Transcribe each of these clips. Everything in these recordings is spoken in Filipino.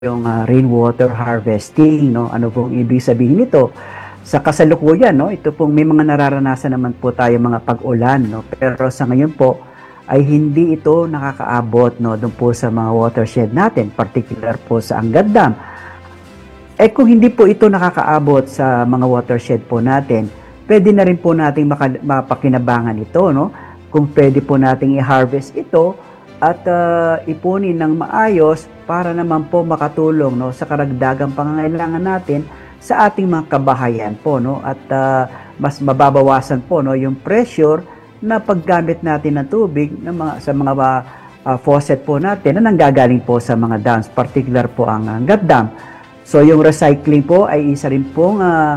yung rainwater harvesting, no? Ano pong ibig sabihin nito? Sa kasalukuyan, no, ito pong may mga nararanasan naman po tayo mga pag-ulan, no? Pero sa ngayon po ay hindi ito nakakaabot, no, doon po sa mga watershed natin, particular po sa Angat Dam. Kung hindi po ito nakakaabot sa mga watershed po natin, pwede na rin po nating mapakinabangan ito, no? Kung pwede po nating i-harvest ito at ipunin ng maayos para naman po makatulong, no, sa karagdagang pangangailangan natin sa ating mga kabahayan po, no, at mas mababawasan po, no, yung pressure na paggamit natin ng tubig sa mga faucet po natin na nanggagaling po sa mga dams, particular po ang Angat Dam. So yung recycling po ay isa rin pong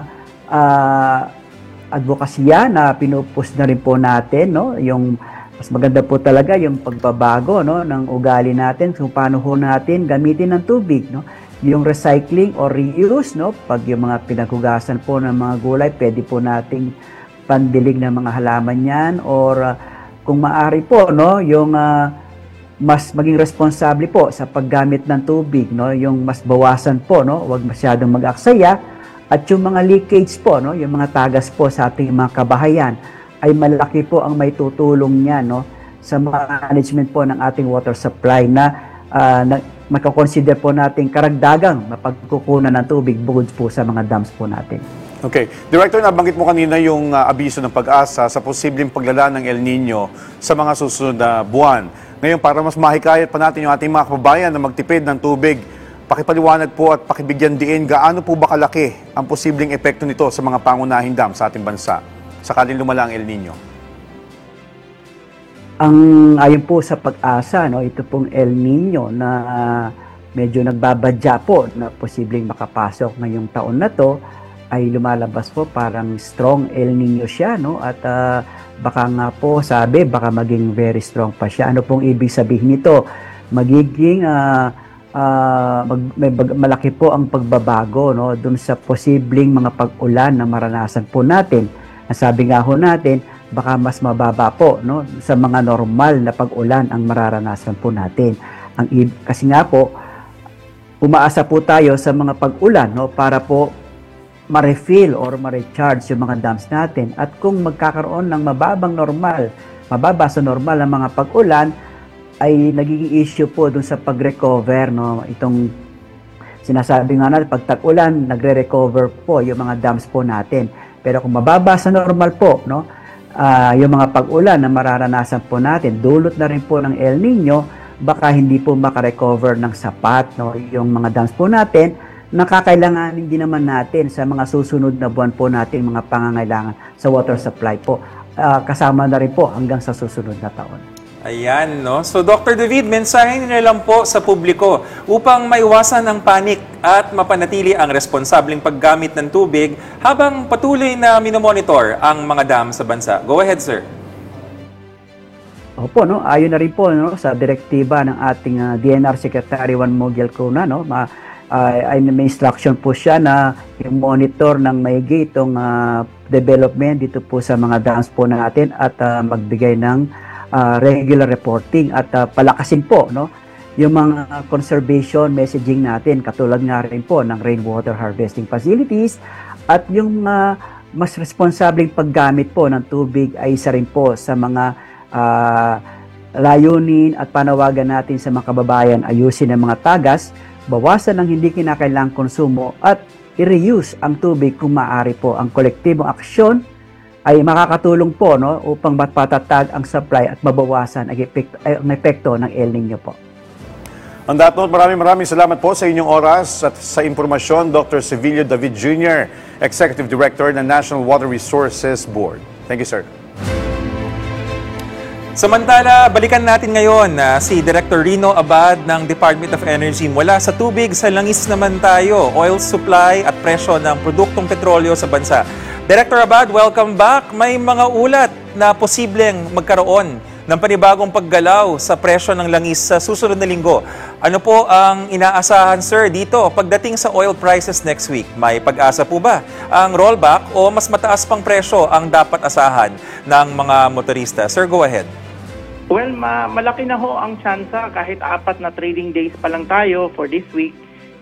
advokasya na pinupus na rin po natin, no? Yung mas maganda po talaga yung pagbabago, no, ng ugali natin kung paano ho natin gamitin ng tubig, no? Yung recycling or reuse, no, pag yung mga pinaghugasan po ng mga gulay, pwede po nating pandilig ng mga halaman yan, or kung maaari po, no, yung mas maging responsable po sa paggamit ng tubig, no, yung mas bawasan po, no, huwag masyadong mag-aksaya, at yung mga leakage po, no, yung mga tagas po sa ating mga kabahayan ay malaki po ang may tutulong niya, no, sa management po ng ating water supply na makakonsider po natin karagdagang mapagkukunan ng tubig bukod po sa mga dams po natin. Okay. Director, nabanggit mo kanina yung abiso ng pag-asa sa posibleng paglala ng El Nino sa mga susunod na buwan. Ngayon, para mas mahikayat pa natin yung ating mga kababayan na magtipid ng tubig, pakipaliwanag po at pakibigyan diin gaano po ba kalaki ang posibleng epekto nito sa mga pangunahing dam sa ating bansa sakaling lumala ang El Nino? Ayon po sa pag-asa, no, ito pong El Nino na medyo nagbabadya po na posibleng makapasok ngayong taon na to, ay lumalabas po parang strong El Nino siya, no, at baka nga po sabi baka maging very strong pa siya. Ano pong ibig sabihin nito? Magiging malaki po ang pagbabago, no, dun sa posibleng mga pag-ulan na maranasan po natin. Sabi nga ho natin, baka mas mababa po, no, sa mga normal na pag-ulan ang mararanasan po natin. Kasi nga po, umaasa po tayo sa mga pag-ulan, no, para po ma-refill or ma-recharge yung mga dams natin. At kung magkakaroon ng mababa sa normal ang mga pag-ulan, ay nagiging issue po dun sa pag-recover, no, itong sinasabi nga natin, pag tag-ulan, nagre-recover po yung mga dams po natin. Pero kung mababa sa normal po, no, yung mga pag-ulan na mararanasan po natin, dulot na rin po ng El Nino, baka hindi po makarecover ng sapat, no, yung mga dams po natin, nakakailanganin din naman natin sa mga susunod na buwan po natin mga pangangailangan sa water supply po. Kasama na rin po hanggang sa susunod na taon. Ayan, no? So, Dr. David, mensahe niyo lang po sa publiko upang maiwasan ang panik at mapanatili ang responsableng paggamit ng tubig habang patuloy na minomonitor ang mga dam sa bansa. Go ahead, sir. Opo, no, ayon na rin po, no, sa direktiba ng ating DNR Secretary Juan Miguel Luna, no, ay may instruction po siya na i-monitor ng maigi itong development dito po sa mga dams po natin at magbigay ng regular reporting at palakasin po, no, yung mga conservation messaging natin, katulad nga rin po ng rainwater harvesting facilities, at yung mas responsableng paggamit po ng tubig ay isa rin po sa mga layunin at panawagan natin sa mga kababayan. Ayusin ang mga tagas, bawasan ang hindi kinakailangang konsumo at i-reuse ang tubig kung maaari po. Ang kolektibong aksyon ay makakatulong po, no, upang mapatatag ang supply at mabawasan ang epekto ng El Nino po. On that note, maraming salamat po sa inyong oras at sa impormasyon, Dr. Sevilio David Jr., Executive Director ng National Water Resources Board. Thank you, sir. Samantala, balikan natin ngayon si Director Rino Abad ng Department of Energy. Mula sa tubig, sa langis naman tayo, oil supply at presyo ng produktong petrolyo sa bansa. Director Abad, welcome back. May mga ulat na posibleng magkaroon ng panibagong paggalaw sa presyo ng langis sa susunod na linggo. Ano po ang inaasahan, sir, dito pagdating sa oil prices next week? May pag-asa po ba ang rollback o mas mataas pang presyo ang dapat asahan ng mga motorista? Sir, go ahead. Well, malaki na ho ang tsansa kahit 4 na trading days pa lang tayo for this week